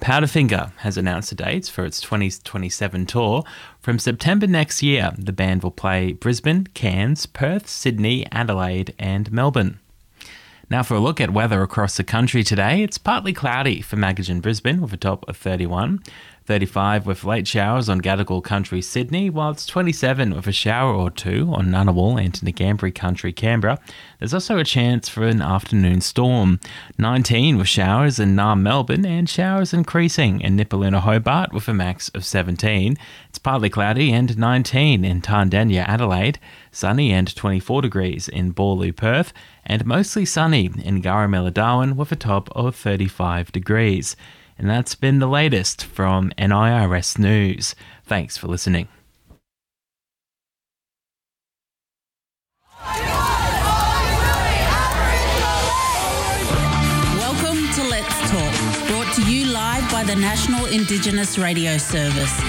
Powderfinger has announced the dates for its 2027 tour. From September next year, the band will play Brisbane, Cairns, Perth, Sydney, Adelaide and Melbourne. Now for a look at weather across the country today, it's partly cloudy for Magidge and Brisbane with a top of 31. 35 with late showers on Gadigal Country, Sydney, while it's 27 with a shower or two on Ngunnawal and Ngambri Country, Canberra. There's also a chance for an afternoon storm. 19 with showers in Naarm, Melbourne, and showers increasing in Nipaluna, Hobart with a max of 17. It's partly cloudy and 19 in Tandanya, Adelaide. Sunny and 24 degrees in Boorloo, Perth, and mostly sunny in Garamela, Darwin with a top of 35 degrees. And that's been the latest from NIRS News. Thanks for listening. Welcome to Let's Talk, brought to you live by the National Indigenous Radio Service.